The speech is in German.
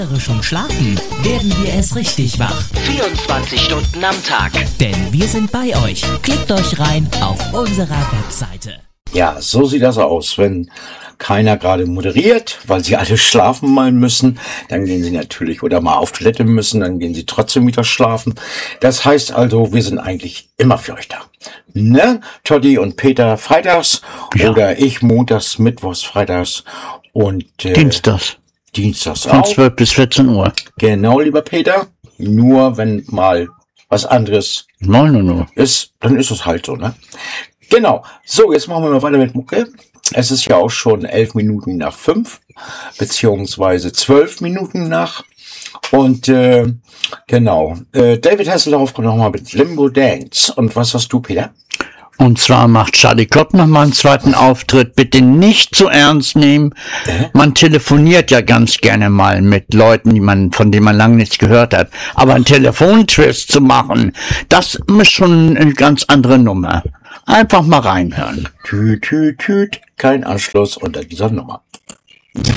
andere schon schlafen, werden wir erst richtig wach. 24 Stunden am Tag. Denn wir sind bei euch. Klickt euch rein auf unserer Webseite. Ja, so sieht das aus, wenn keiner gerade moderiert, weil sie alle schlafen mal müssen, dann gehen sie natürlich oder mal auf Toilette müssen, dann gehen sie trotzdem wieder schlafen. Das heißt also, wir sind eigentlich immer für euch da. Ne? Toddy und Peter freitags oder ich montags, mittwochs, freitags und Dienstags auch. von 12 bis 14 Uhr. Genau, lieber Peter. Nur wenn mal was anderes Nur. ist, dann ist es halt so, ne? Genau. So, jetzt machen wir mal weiter mit Mucke. Es ist ja auch schon 11 Minuten nach 5, beziehungsweise 12 Minuten nach. Und genau. David Hasselhoff kommt nochmal mit Limbo Dance. Und was hast du, Peter? Und zwar macht Charlie Klopp nochmal einen zweiten Auftritt. Bitte nicht zu ernst nehmen. Man telefoniert ja ganz gerne mal mit Leuten, von denen man lange nichts gehört hat. Aber einen Telefontwist zu machen, das ist schon eine ganz andere Nummer. Einfach mal reinhören. Tüt, tüt, tüt. Kein Anschluss unter dieser Nummer.